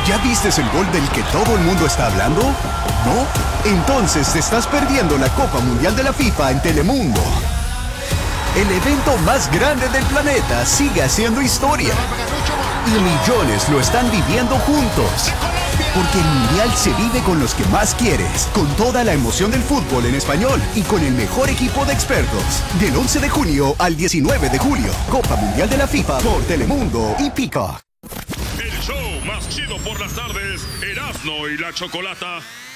¿Ya vistes el gol del que todo el mundo está hablando? ¿No? Entonces te estás perdiendo la Copa Mundial de la FIFA en Telemundo. El evento más grande del planeta sigue haciendo historia. Y millones lo están viviendo juntos. Porque el Mundial se vive con los que más quieres, con toda la emoción del fútbol en español y con el mejor equipo de expertos. Del 11 de junio al 19 de julio, Copa Mundial de la FIFA por Telemundo y Peacock. El show más chido por las tardes, Erasmo y la Chocolata.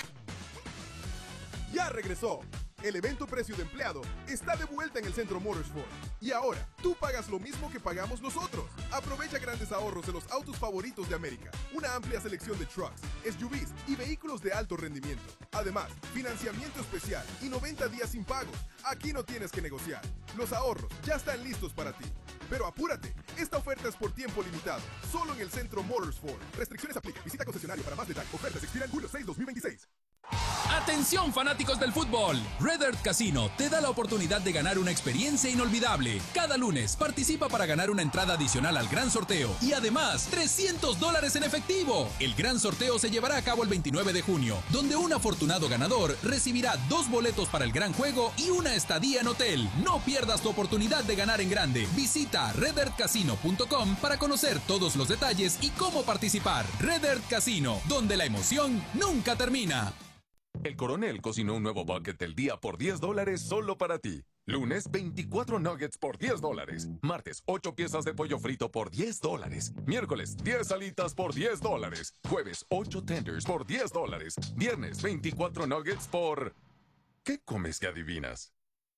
Ya regresó. El evento Precio de Empleado está de vuelta en el Centro Motorsport. Y ahora, tú pagas lo mismo que pagamos nosotros. Aprovecha grandes ahorros en los autos favoritos de América. Una amplia selección de trucks, SUVs y vehículos de alto rendimiento. Además, financiamiento especial y 90 días sin pagos. Aquí no tienes que negociar. Los ahorros ya están listos para ti. Pero apúrate, esta oferta es por tiempo limitado. Solo en el Centro Motorsport. Restricciones aplican. Visita concesionario para más detalles. Ofertas expiran julio 6, 2026. Atención fanáticos del fútbol, Red Earth Casino te da la oportunidad de ganar una experiencia inolvidable. Cada lunes participa para ganar una entrada adicional al gran sorteo y además $300 en efectivo. El gran sorteo se llevará a cabo el 29 de junio, donde un afortunado ganador recibirá 2 boletos para el gran juego y una estadía en hotel. No pierdas tu oportunidad de ganar en grande. Visita redearthcasino.com para conocer todos los detalles y cómo participar. Red Earth Casino, donde la emoción nunca termina. El Coronel cocinó un nuevo bucket del día por $10 solo para ti. Lunes, 24 nuggets por $10. Martes, 8 piezas de pollo frito por $10. Miércoles, 10 alitas por $10. Jueves, 8 tenders por $10. Viernes, 24 nuggets por... ¿Qué comes que adivinas?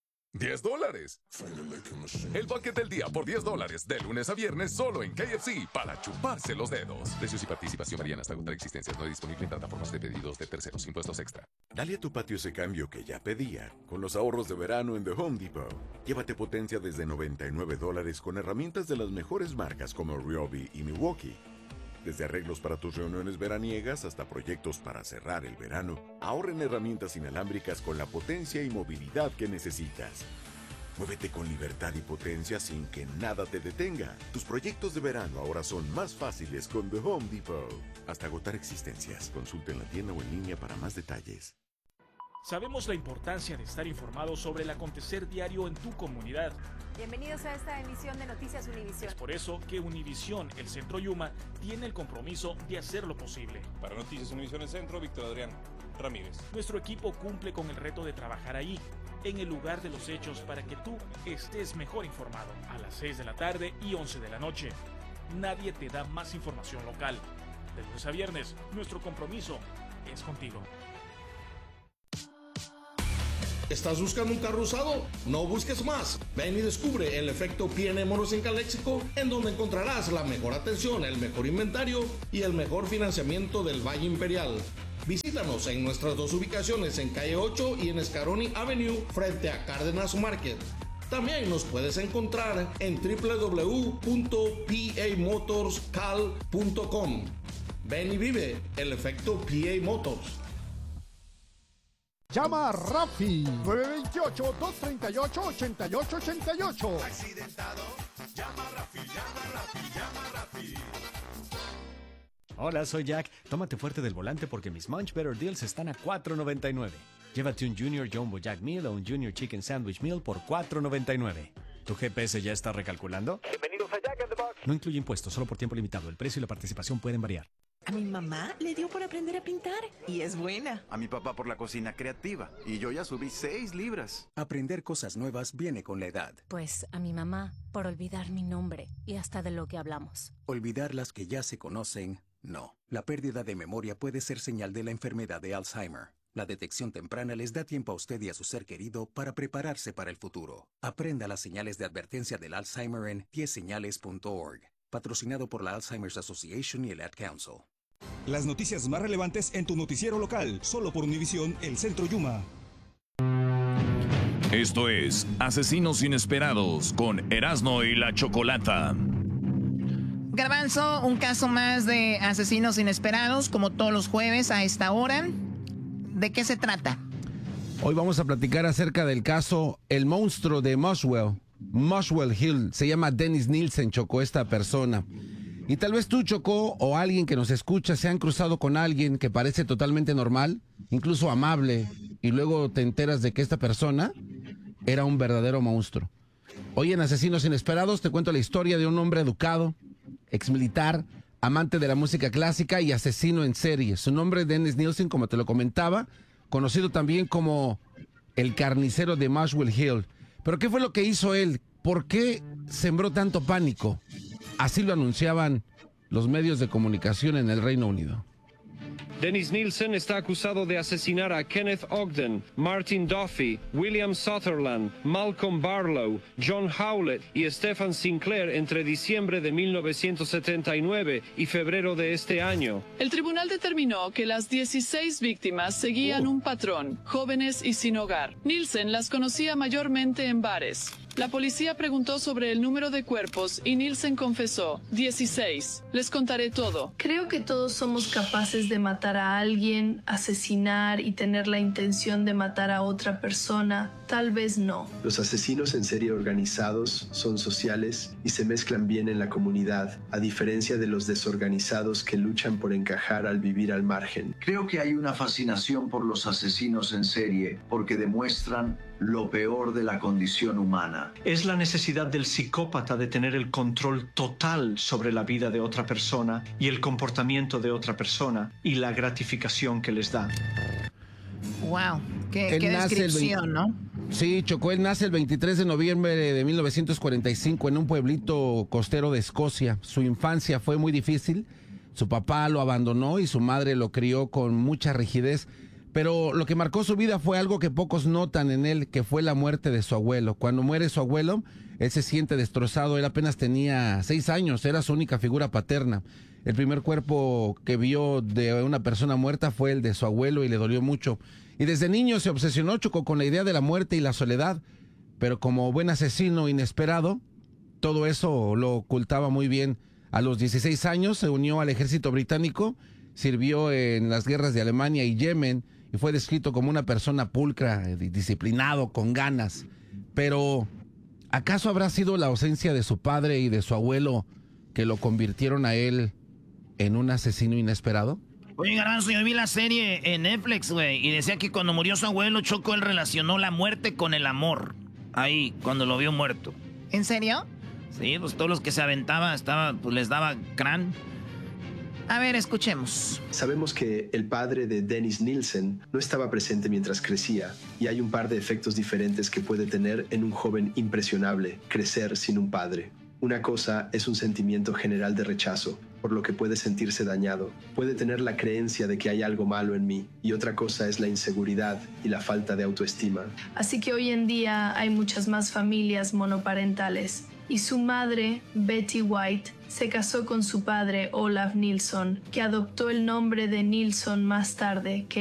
$10. El bucket del día por $10, de lunes a viernes solo en KFC, para chuparse los dedos. Precios y participación varían hasta agotar existencias. No disponible en plataformas de pedidos de terceros, impuestos extra. Dale a tu patio ese cambio que ya pedía, con los ahorros de verano en The Home Depot. Llévate potencia desde $99 con herramientas de las mejores marcas como Ryobi y Milwaukee. Desde arreglos para tus reuniones veraniegas hasta proyectos para cerrar el verano, ahorra en herramientas inalámbricas con la potencia y movilidad que necesitas. Muévete con libertad y potencia sin que nada te detenga. Tus proyectos de verano ahora son más fáciles con The Home Depot. Hasta agotar existencias. Consulta en la tienda o en línea para más detalles. Sabemos la importancia de estar informados sobre el acontecer diario en tu comunidad. Bienvenidos a esta emisión de Noticias Univisión. Es por eso que Univisión, el Centro Yuma, tiene el compromiso de hacer lo posible. Para Noticias Univisión el Centro, Víctor Adrián Ramírez. Nuestro equipo cumple con el reto de trabajar ahí, en el lugar de los hechos, para que tú estés mejor informado. A las 6 de la tarde y 11 de la noche. Nadie te da más información local. De lunes a viernes, nuestro compromiso es contigo. ¿Estás buscando un carro usado? No busques más. Ven y descubre el efecto P&M Moros en Calexico, en donde encontrarás la mejor atención, el mejor inventario y el mejor financiamiento del Valle Imperial. Visítanos en nuestras 2 ubicaciones, en Calle 8 y en Escaroni Avenue, frente a Cárdenas Market. También nos puedes encontrar en www.pamotorscal.com. Ven y vive el efecto PA Motors. Llama a Rafi 928-238-8888. Accidentado, llama a Rafi, llama a Rafi, llama a Rafi. Hola, soy Jack. Tómate fuerte del volante porque mis Munch Better Deals están a $4.99. Llévate un Junior Jumbo Jack Meal o un Junior Chicken Sandwich Meal por $4.99. ¿Tu GPS ya está recalculando? Bienvenidos a Jack in the Box. No incluye impuestos, solo por tiempo limitado. El precio y la participación pueden variar. A mi mamá le dio por aprender a pintar y es buena. A mi papá por la cocina creativa y yo ya subí 6 libras. Aprender cosas nuevas viene con la edad. Pues a mi mamá por olvidar mi nombre y hasta de lo que hablamos. Olvidar las que ya se conocen, no. La pérdida de memoria puede ser señal de la enfermedad de Alzheimer. La detección temprana les da tiempo a usted y a su ser querido para prepararse para el futuro. Aprenda las señales de advertencia del Alzheimer en 10señales.org. Patrocinado por la Alzheimer's Association y el Ad Council. Las noticias más relevantes en tu noticiero local, solo por Univisión, el Centro Yuma. Esto es Asesinos Inesperados con Erasmo y la Chocolata. Garbanzo, un caso más de asesinos inesperados, como todos los jueves a esta hora. ¿De qué se trata? Hoy vamos a platicar acerca del caso El Monstruo de Muswell Hill. Se llama Dennis Nielsen, chocó esta persona. Y tal vez tú, Choco, o alguien que nos escucha, se han cruzado con alguien que parece totalmente normal, incluso amable, y luego te enteras de que esta persona era un verdadero monstruo. Hoy en Asesinos Inesperados te cuento la historia de un hombre educado, exmilitar, amante de la música clásica y asesino en serie. Su nombre es Dennis Nilsen, como te lo comentaba, conocido también como el carnicero de Muswell Hill. ¿Pero qué fue lo que hizo él? ¿Por qué sembró tanto pánico? Así lo anunciaban los medios de comunicación en el Reino Unido. Dennis Nilsen está acusado de asesinar a Kenneth Ogden, Martin Duffy, William Sutherland, Malcolm Barlow, John Howlett y Stephen Sinclair entre diciembre de 1979 y febrero de este año. El tribunal determinó que las 16 víctimas seguían un patrón, jóvenes y sin hogar. Nilsen las conocía mayormente en bares. La policía preguntó sobre el número de cuerpos y Nilsen confesó, 16. Les contaré todo. Creo que todos somos capaces de matar a alguien, asesinar y tener la intención de matar a otra persona. Tal vez no. Los asesinos en serie organizados son sociales y se mezclan bien en la comunidad, a diferencia de los desorganizados que luchan por encajar al vivir al margen. Creo que hay una fascinación por los asesinos en serie porque demuestran lo peor de la condición humana. Es la necesidad del psicópata de tener el control total sobre la vida de otra persona y el comportamiento de otra persona y la gratificación que les da. Wow, qué descripción, ¿no? Sí, Choco, él nace el 23 de noviembre de 1945 en un pueblito costero de Escocia. Su infancia fue muy difícil. Su papá lo abandonó y su madre lo crió con mucha rigidez. Pero lo que marcó su vida fue algo que pocos notan en él, que fue la muerte de su abuelo. Cuando muere su abuelo, él se siente destrozado. Él apenas tenía 6 años, era su única figura paterna. El primer cuerpo que vio de una persona muerta fue el de su abuelo y le dolió mucho. Y desde niño se obsesionó, Choco, con la idea de la muerte y la soledad. Pero como buen asesino inesperado, todo eso lo ocultaba muy bien. A los 16 años se unió al ejército británico, sirvió en las guerras de Alemania y Yemen, y fue descrito como una persona pulcra, disciplinado, con ganas. Pero, ¿acaso habrá sido la ausencia de su padre y de su abuelo que lo convirtieron a él en un asesino inesperado? Oye, Garbanzo, yo vi la serie en Netflix, güey, y decía que cuando murió su abuelo, Choco, él relacionó la muerte con el amor. Ahí, cuando lo vio muerto. ¿En serio? Sí, pues todos los que se aventaban, pues les daba crán. A ver, escuchemos. Sabemos que el padre de Dennis Nilsen no estaba presente mientras crecía, y hay un par de efectos diferentes que puede tener en un joven impresionable, crecer sin un padre. Una cosa es un sentimiento general de rechazo, por lo que puede sentirse dañado. Puede tener la creencia de que hay algo malo en mí, y otra cosa es la inseguridad y la falta de autoestima. Así que hoy en día hay muchas más familias monoparentales. Y su madre, Betty White, se casó con su padre, Olaf Nilsson, que adoptó el nombre de Nilsson más tarde, que